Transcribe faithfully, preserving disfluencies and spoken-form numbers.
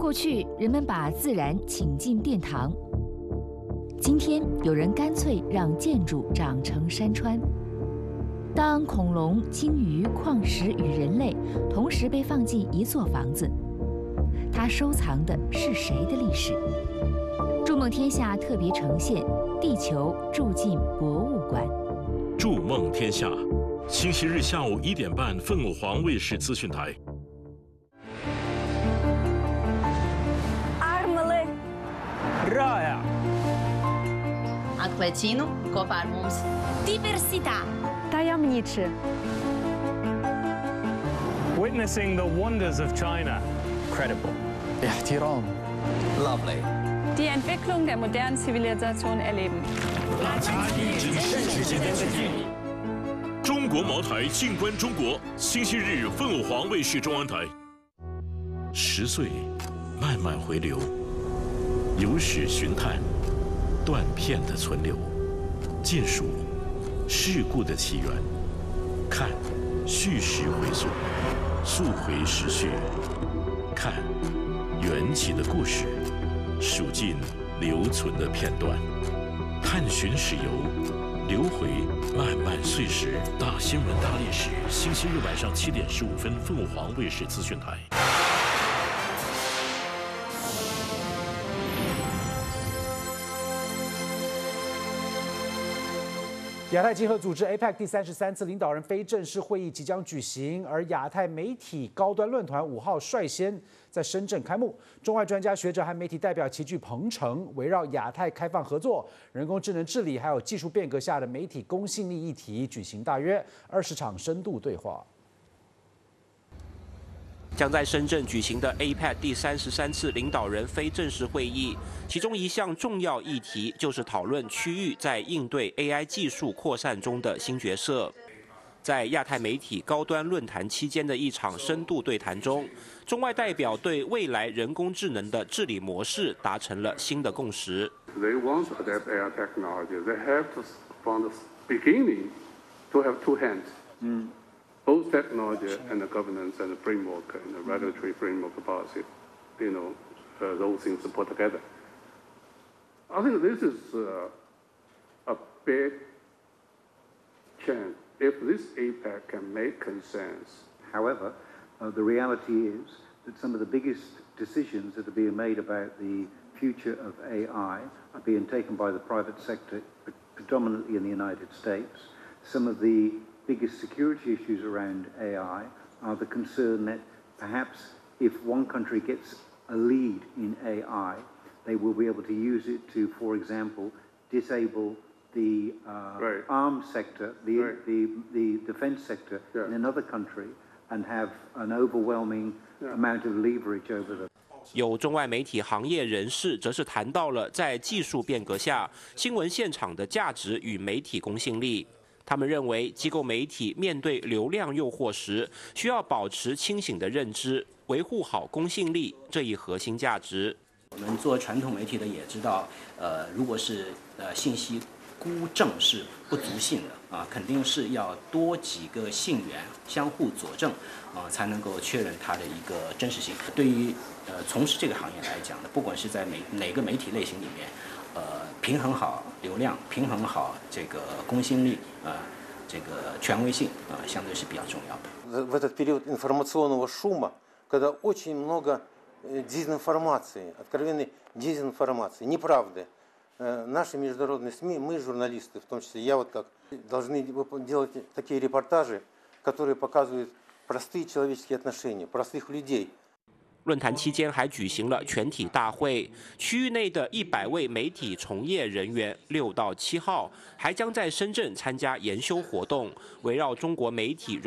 过去，人们把自然请进殿堂，今天有人干脆让建筑长成山川。当恐龙、鲸鱼、矿石与人类同时被放进一座房子，它收藏的是谁的历史？筑梦天下特别呈现《地球住进博物馆》。 筑梦天下，星期日下午一点半，凤凰卫视资讯台。 Rāja. Atklēcienu kopā ar mums. Diversitā. Tajemniczy. Witnessing the wonders of China. Credible. احترام. Lovely. Die Entwicklung der modernen Zivilisation erleben. 中国茅台静观中国，星期日凤凰卫视中央台。十岁，慢慢回流。 有史寻探，断片的存留，尽数事故的起源，看叙事回溯，溯回时序，看缘起的故事，数尽留存的片段，探寻史游，流回漫漫岁时。大新闻大历史，星期日晚上七点十五分，凤凰卫视资讯台。 亚太经合组织 A P E C 第三十三次领导人非正式会议即将举行，而亚太媒体高端论坛五号率先在深圳开幕。中外专家学者和媒体代表齐聚鹏城，围绕亚太开放合作、人工智能治理还有技术变革下的媒体公信力议题举行大约二十场深度对话。 将在深圳举行的 A P E C 第三十三次领导人非正式会议，其中一项重要议题就是讨论区域在应对 A I 技术扩散中的新角色。在亚太媒体高端论坛期间的一场深度对谈中，中外代表对未来人工智能的治理模式达成了新的共识。 They want to adapt A I technology. They have to, from the beginning, to have two hands. Mm. Both technology and the governance and the framework and the regulatory framework policy, you know, uh, those things put together. I think this is uh, a big chance if this A P E C can make consensus. However, uh, the reality is that some of the biggest decisions that are being made about the future of A I are being taken by the private sector, predominantly in the United States. Some of the biggest security issues around A I are the concern that perhaps if one country gets a lead in A I, they will be able to use it to, for example, disable the uh, right. arms sector, the, right. the, the defense sector yeah. in another country and have an overwhelming yeah. amount of leverage over them. 有中外媒体行业人士则是谈到了在技术变革下新闻现场的价值与媒体公信力。 他们认为，机构媒体面对流量诱惑时，需要保持清醒的认知，维护好公信力这一核心价值。 我们做传统媒体的也知道，呃，如果是呃信息孤证是不足信的啊，肯定是要多几个信源相互佐证啊，才能够确认它的一个真实性。对于呃从事这个行业来讲呢，不管是在每哪个媒体类型里面。 呃，平衡好流量，平衡好这个公信力啊、呃，这个权威性啊、呃，相对是比较重要的。 В этот период информационного шума, когда очень много дезинформации, откровенной дезинформации, неправды, наши международные СМИ, мы журналисты, в том числе я вот как, должны делать такие репортажи, которые показывают простые человеческие отношения, простых людей. 论坛期间还举行了全体大会，区域内的一百位媒体从业人员六到七号还将在深圳参加研修活动，围绕中国媒体